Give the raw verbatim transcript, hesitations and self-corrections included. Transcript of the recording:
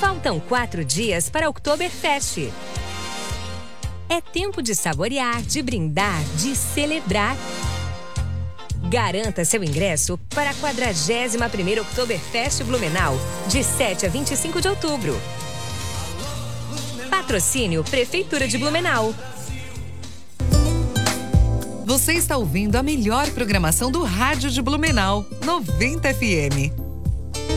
Faltam quatro dias para Oktoberfest. É tempo de saborear, de brindar, de celebrar. Garanta seu ingresso para a quadragésima primeira Oktoberfest Blumenau, de sete a vinte e cinco de outubro. Patrocínio Prefeitura de Blumenau. Você está ouvindo a melhor programação do rádio de Blumenau, noventa F M.